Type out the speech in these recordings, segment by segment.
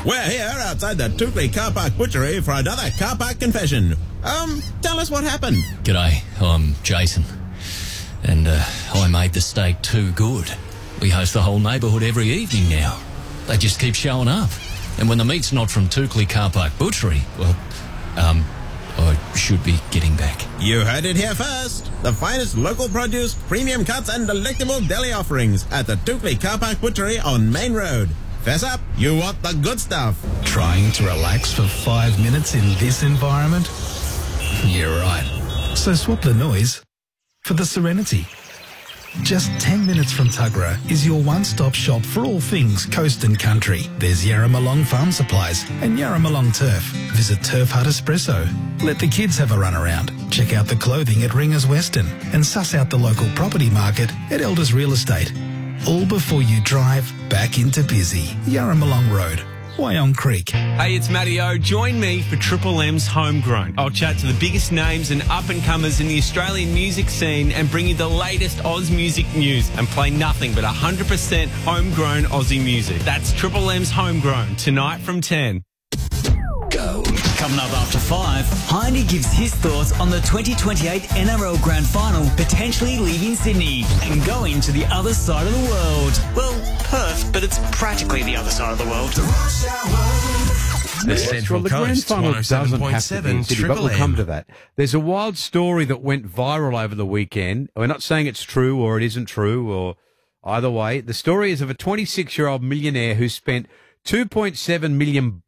We're here outside the Tootley Car Park Butchery for another car park confession. Tell us what happened. G'day, I'm Jason. And I made the steak too good. We host the whole neighbourhood every evening now. They just keep showing up. And when the meat's not from Tootley Car Park Butchery, well, I should be getting back. You heard it here first. The finest local produce, premium cuts and delectable deli offerings at the Tootley Car Park Butchery on Main Road. Fess up, you want the good stuff. Trying to relax for 5 minutes in this environment? You're right. So swap the noise for the serenity. Just 10 minutes from Tuggerah is your one-stop shop for all things coast and country. There's Yarramalong Farm Supplies and Yarramalong Turf. Visit Turf Hut Espresso. Let the kids have a run around. Check out the clothing at Ringers Western and suss out the local property market at Elders Real Estate. All before you drive back into busy Yarramalong Road, Wyong Creek. Hey, it's Matty O. Join me for Triple M's Homegrown. I'll chat to the biggest names and up-and-comers in the Australian music scene and bring you the latest Oz music news and play nothing but 100% homegrown Aussie music. That's Triple M's Homegrown, tonight from 10. Go. Coming up after 5, Hindy gives his thoughts on the 2028 NRL Grand Final potentially leaving Sydney and going to the other side of the world. Well, Perth, but it's practically the other side of the world. The Central the Grand Coast, Final doesn't have to be in 107.7 Sydney, but we'll Triple come M. to that. There's a wild story that went viral over the weekend. We're not saying it's true or it isn't true or either way. The story is of a 26-year-old millionaire who spent $2.7 million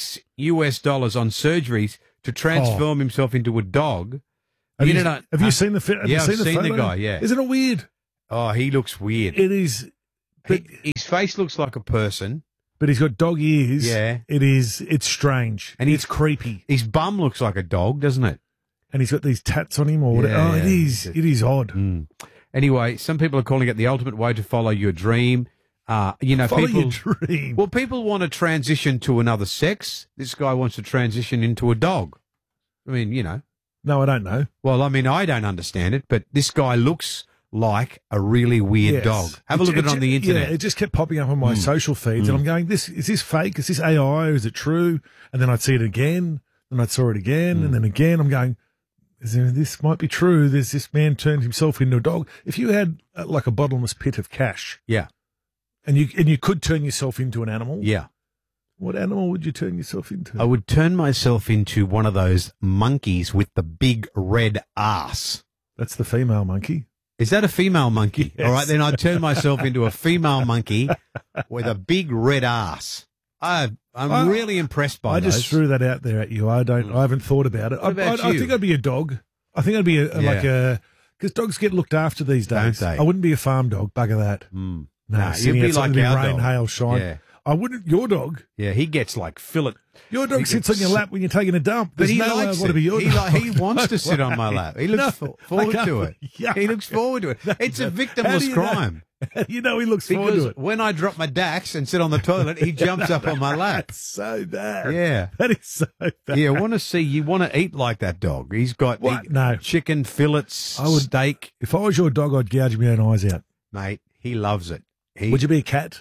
US dollars on surgeries to transform himself into a dog. Have you seen the film? Yeah, I've seen the guy, yeah. Isn't it weird? Oh, he looks weird. It is. But, His face looks like a person. but he's got dog ears. Yeah. It's strange. And it's creepy. His bum looks like a dog, doesn't it? And he's got these tats on him or whatever. Yeah, Oh, it is. It is odd. Mm. Anyway, some people are calling it the ultimate way to follow your dream. Follow people, your dream. Well, people want to transition to another sex. This guy wants to transition into a dog. I mean, No, I don't know. Well, I mean, I don't understand it, but this guy looks like a really weird Yes. dog. Have a look at it on the internet. Yeah, it just kept popping up on my social feeds, and I'm going, is this fake? Is this AI? Is it true? And then I'd see it again, and I saw it again, and then again. I'm going, this might be true. There's this man turned himself into a dog. If you had like a bottomless pit of cash, Yeah, and you could turn yourself into an animal, yeah. what animal would you turn yourself into? I would turn myself into one of those monkeys with the big red ass. That's the female monkey. Is that a female monkey? Yes. All right, then I'd turn myself into a female monkey with a big red ass. I'm really impressed by I those. just threw that out there at you. I haven't thought about it. What about I you? think I'd be a dog. I think I'd be because dogs get looked after these days. Don't they? I wouldn't be a farm dog. Bugger that. Mm. No, Nah, sitting you'd be outside, like there'd our rain, dog. hail, shine. Yeah. I wouldn't. Your dog. Yeah, he gets like fillet. Your dog He sits gets- on your lap when you're taking a dump. But There's he no way I likes want to be your it. dog. He wants to sit on my lap. He looks forward to it. Yuck. He looks forward to it. It's a How do victimless you know? crime. You know he looks forward Because to it. when I drop my Dax and sit on the toilet, he jumps up on my lap. That's so bad. Yeah. That is so bad. Yeah, you want to eat like that dog. He's got What? No. chicken fillets, I would- steak. If I was your dog, I'd gouge my own eyes out. Mate, he loves it. Would you be a cat?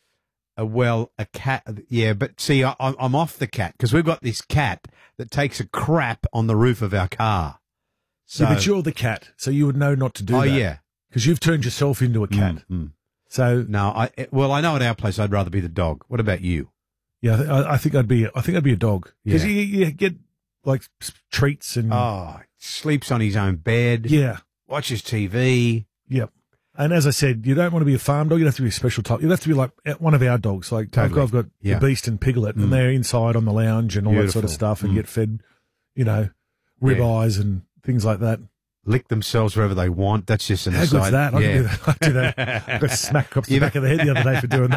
Well, a cat, yeah, but see, I'm off the cat because we've got this cat that takes a crap on the roof of our car. So, Yeah, but you're the cat, so you would know not to do oh that. yeah, Because you've turned yourself into a cat. So No, I know at our place I'd rather be the dog. What about you? yeah, I think I'd be a dog because Yeah. you get like treats and Oh, sleeps on his own bed. yeah, Watches TV. yep. And as I said, you don't want to be a farm dog. You'd have to be a special type. You'd have to be like one of our dogs. Like Totally. I've got Yeah. the Beast and Piglet, and they're inside on the lounge and all that sort of Beautiful. stuff, and get fed, rib eyes and things like that. Lick themselves wherever they want. That's just an How aside. good's that? I Yeah. can do that. I do that. I got smacked across the back of the head the other day for doing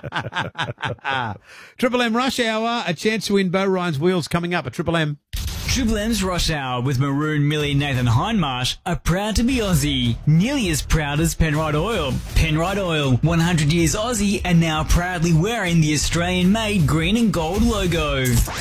that. Triple M Rush Hour, a chance to win Bo Ryan's wheels coming up at Triple M. Triple M's Rush Hour with Maroon Millie Nathan Hindmarsh are proud to be Aussie. Nearly as proud as Penrite Oil. Penrite Oil, 100 years Aussie and now proudly wearing the Australian-made green and gold logo.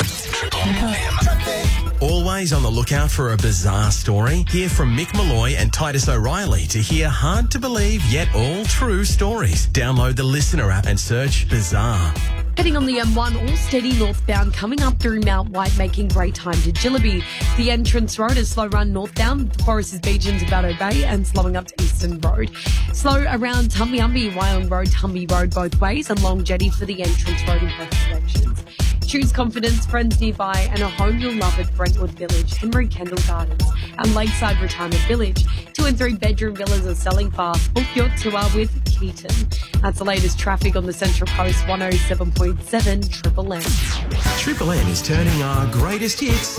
Always on the lookout for a bizarre story? Hear from Mick Malloy and Titus O'Reilly to hear hard to believe yet all true stories. Download the Listener app and search Bizarre. Heading on the M1, all steady northbound coming up through Mount White, making great time to Jillaby. The entrance road is slow run northbound, Foresters Beach into Batto Bay and slowing up to Eastern Road. Slow around Tumbiumbi, Wyong Road, Tumby Road both ways and Long Jetty for the entrance road in both directions. Choose confidence, friends nearby and a home you'll love at Brentwood Village, Henry Kendall Gardens and Lakeside Retirement Village. 2 and 3 bedroom villas are selling fast. Book your tour with Keaton. That's the latest traffic on the Central Coast, 107.7 Triple M. Triple M is turning our greatest hits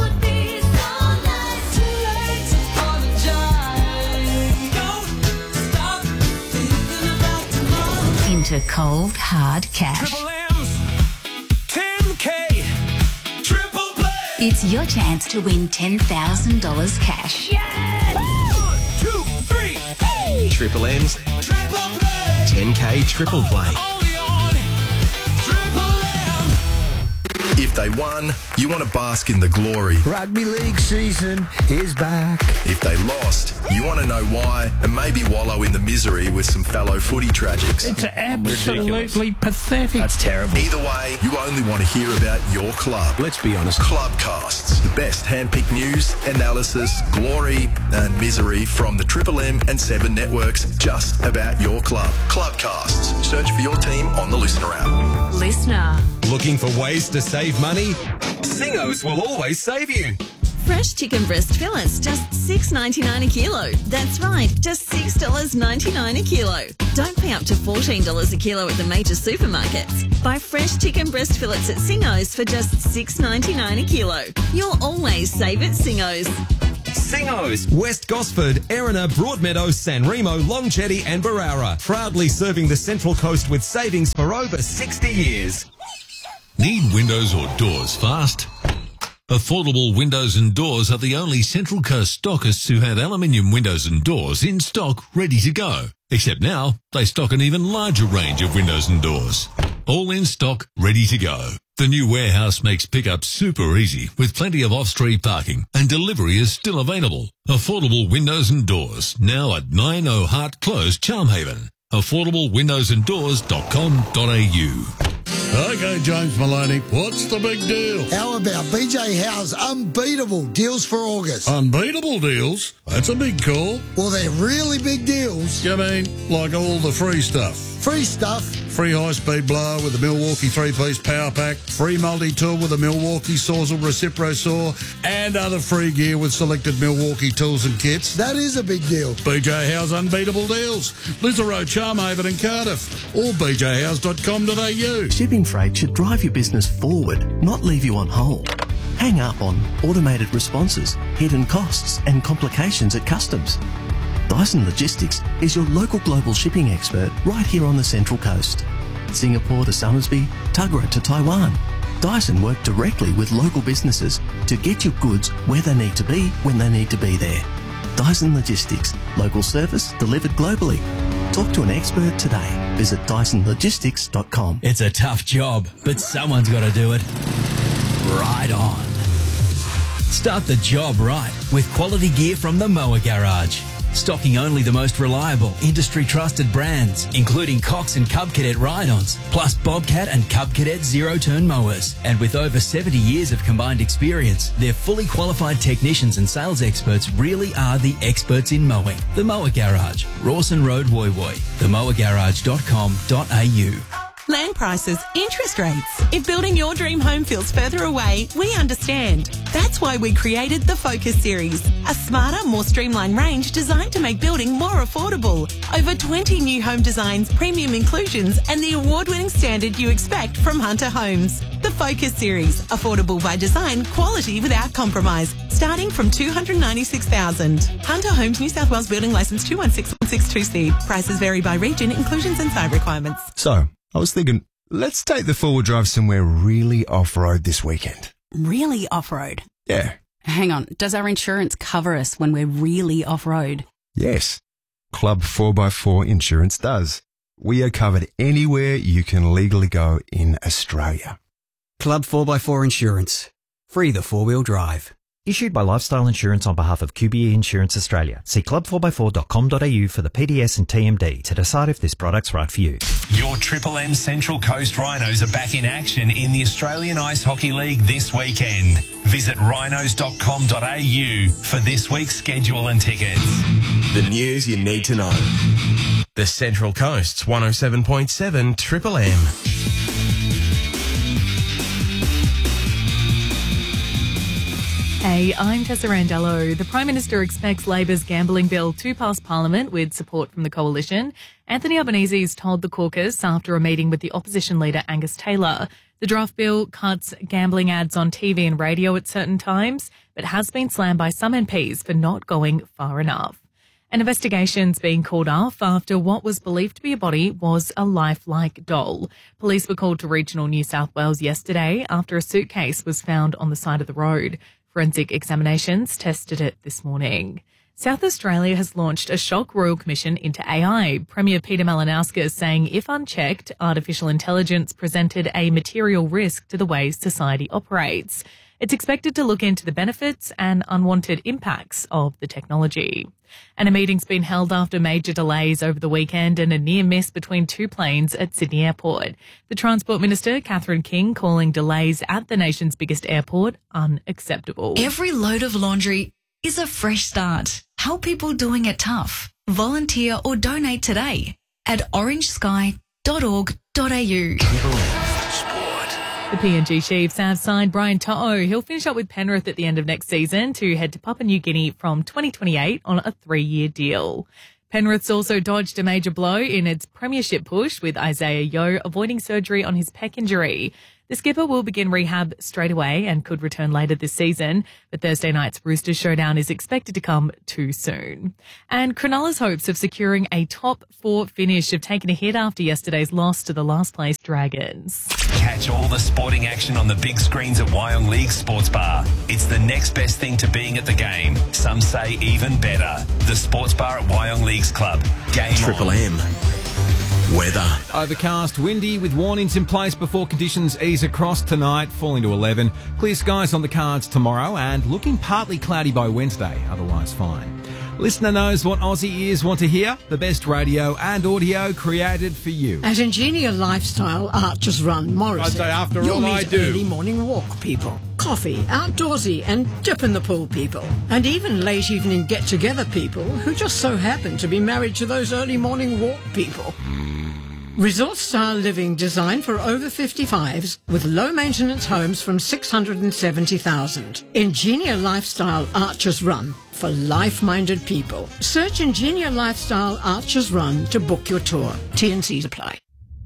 into cold, hard cash. Triple M's 10K Triple Play. It's your chance to win $10,000 cash. Yes! 1, 2, 3, hey! Triple M's Triple Play. 10K Triple Play. Only on Triple M. If they won, you want to bask in the glory. Rugby league season is back. If they lost, you want to know why and maybe wallow in the misery with some fellow footy tragics. It's absolutely pathetic. That's terrible. Either way, you only want to hear about your club. Let's be honest. Clubcasts, the best handpicked news, analysis, glory and misery from the Triple M and 7 networks just about your club. Clubcasts. Search for your team on the Listener app. Listener. Looking for ways to save money? Singos will always save you. Fresh chicken breast fillets, just $6.99 a kilo. That's right, just $6.99 a kilo. Don't pay up to $14 a kilo at the major supermarkets. Buy fresh chicken breast fillets at Singos for just $6.99 a kilo. You'll always save at Singos. Singos, West Gosford, Erina, Broadmeadow, San Remo, Long Jetty and Barara. Proudly serving the Central Coast with savings for over 60 years. Need windows or doors fast? Affordable Windows and Doors are the only Central Coast stockists who have aluminium windows and doors in stock ready to go. Except now, they stock an even larger range of windows and doors. All in stock, ready to go. The new warehouse makes pickup super easy with plenty of off-street parking and delivery is still available. Affordable Windows and Doors, now at 90 Hart Close, Charmhaven. AffordableWindowsandDoors.com.au. Okay, James Maloney, what's the big deal? How about BJ Howe's unbeatable deals for August? Unbeatable deals? That's a big call. Well, they're really big deals. You mean like all the free stuff? Free stuff. Free high-speed blower with the Milwaukee 3-piece power pack, free multi-tool with the Milwaukee Sawzall Recipro Saw, and other free gear with selected Milwaukee tools and kits. That is a big deal. BJ Howe's unbeatable deals. Lizzaro, Charmhaven and Cardiff. Or bjhowes.com.au. Shipping freight should drive your business forward, not leave you on hold. Hang up on automated responses, hidden costs and complications at customs. Dyson Logistics is your local global shipping expert right here on the Central Coast. Singapore to Somersby, Tuggerah to Taiwan. Dyson work directly with local businesses to get your goods where they need to be when they need to be there. Dyson Logistics, local service delivered globally. Talk to an expert today. Visit DysonLogistics.com. It's a tough job, but someone's got to do it. Right on. Start the job right with quality gear from the Mower Garage. Stocking only the most reliable, industry-trusted brands, including Cox and Cub Cadet ride-ons, plus Bobcat and Cub Cadet zero-turn mowers. And with over 70 years of combined experience, their fully qualified technicians and sales experts really are the experts in mowing. The Mower Garage, Rawson Road, Woy Woy. themowergarage.com.au. Land prices, interest rates. If building your dream home feels further away, we understand. That's why we created the Focus Series, a smarter, more streamlined range designed to make building more affordable. Over 20 new home designs, premium inclusions, and the award-winning standard you expect from Hunter Homes. The Focus Series, affordable by design, quality without compromise, starting from $296,000. Hunter Homes, New South Wales Building Licence 216162C. Prices vary by region, inclusions and site requirements. So, I was thinking, let's take the four-wheel drive somewhere really off-road this weekend. Really off-road? Yeah. Hang on, does our insurance cover us when we're really off-road? Yes. Club 4x4 Insurance does. We are covered anywhere you can legally go in Australia. Club 4x4 Insurance. Free the four-wheel drive. Issued by Lifestyle Insurance on behalf of QBE Insurance Australia. See club4x4.com.au for the PDS and TMD to decide if this product's right for you. Your Triple M Central Coast Rhinos are back in action in the Australian Ice Hockey League this weekend. Visit rhinos.com.au for this week's schedule and tickets. The news you need to know. The Central Coast's 107.7 Triple M. Hey, I'm Tessa Randello. The Prime Minister expects Labor's gambling bill to pass Parliament with support from the coalition. Anthony Albanese has told the caucus after a meeting with the opposition leader Angus Taylor. The draft bill cuts gambling ads on TV and radio at certain times, but has been slammed by some MPs for not going far enough. An investigation's being called off after what was believed to be a body was a lifelike doll. Police were called to regional New South Wales yesterday after a suitcase was found on the side of the road. Forensic examinations tested it this morning. South Australia has launched a shock royal commission into AI. Premier Peter Malinauskas saying if unchecked, artificial intelligence presented a material risk to the way society operates. It's expected to look into the benefits and unwanted impacts of the technology. And a meeting's been held after major delays over the weekend and a near miss between two planes at Sydney Airport. The Transport Minister, Catherine King, calling delays at the nation's biggest airport unacceptable. Every load of laundry is a fresh start. Help people doing it tough. Volunteer or donate today at orangesky.org.au. The PNG Chiefs have signed Brian To'o. He'll finish up with Penrith at the end of next season to head to Papua New Guinea from 2028 on a 3-year deal. Penrith's also dodged a major blow in its premiership push with Isaiah Yeo avoiding surgery on his pec injury. The skipper will begin rehab straight away and could return later this season, but Thursday night's Roosters showdown is expected to come too soon. And Cronulla's hopes of securing a top 4 finish have taken a hit after yesterday's loss to the last place Dragons. Catch all the sporting action on the big screens at Wyong League Sports Bar. It's the next best thing to being at the game. Some say even better. The Sports Bar at Wyong Leagues Club. Game Triple M. Weather. Overcast, windy with warnings in place before conditions ease across tonight, falling to 11. Clear skies on the cards tomorrow and looking partly cloudy by Wednesday, otherwise fine. Listener knows what Aussie ears want to hear. The best radio and audio created for you. At Ingenia Lifestyle Archers Run, Morris. I'd say after you'll all meet I do. Early morning walk people, coffee, outdoorsy and dip in the pool people, and even late evening get-together people who just so happen to be married to those early morning walk people. Resort-style living designed for over 55s with low-maintenance homes from $670,000. Ingenia Lifestyle Archers Run for life-minded people. Search Ingenia Lifestyle Archers Run to book your tour. T&Cs apply.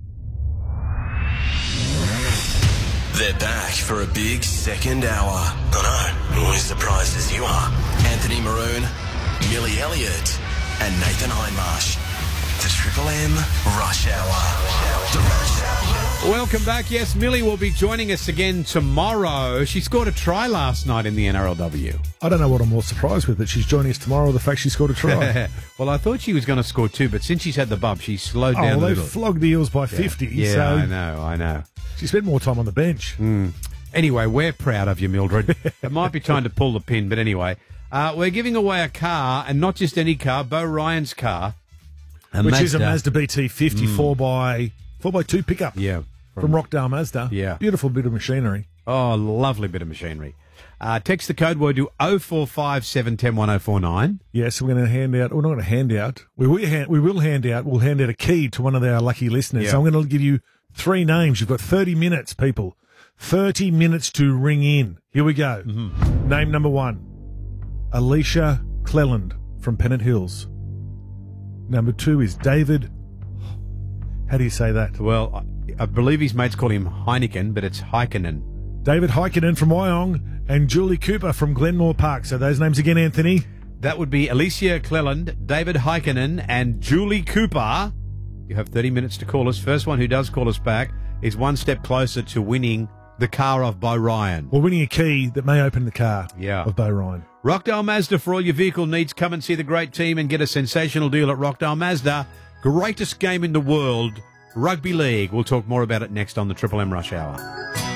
They're back for a big second hour. I know, as surprised as you are. Anthony Maroon, Millie Elliott, and Nathan Hindmarsh. The Triple M Rush Hour. The Rush Hour. Welcome back. Yes, Millie will be joining us again tomorrow. She scored a try last night in the NRLW. I don't know what I'm more surprised with, that she's joining us tomorrow or the fact she scored a try. Well, I thought she was going to score 2, but since she's had the bump, she's slowed down a they little. flogged the Eels by 50. Yeah, so I know. She spent more time on the bench. Anyway, we're proud of you, Mildred. It might be time to pull the pin, but anyway. We're giving away a car, and not just any car, Bo Ryan's car. Which is a Mazda BT50 4x2 pickup. Yeah. From Rockdale Mazda. Yeah. Beautiful bit of machinery. Oh, lovely bit of machinery. Text the code word to 0457 101049. Yes, we're going to hand out, we're not going to hand out, we'll hand out a key to one of our lucky listeners. Yeah. So I'm going to give you 3 names. You've got 30 minutes, people. 30 minutes to ring in. Here we go. Name number 1, Alicia Cleland from Pennant Hills. Number 2 is David. How do you say that? Well, I believe his mates call him Heineken, but it's Heikkinen. David Heikkinen from Wyong and Julie Cooper from Glenmore Park. So those names again, Anthony. That would be Alicia Cleland, David Heikkinen, and Julie Cooper. You have 30 minutes to call us. First one who does call us back is one step closer to winning the car of Bo Ryan. Or winning a key that may open the car of Bo Ryan. Rockdale Mazda, for all your vehicle needs. Come and see the great team and get a sensational deal at Rockdale Mazda. Greatest game in the world, Rugby League. We'll talk more about it next on the Triple M Rush Hour.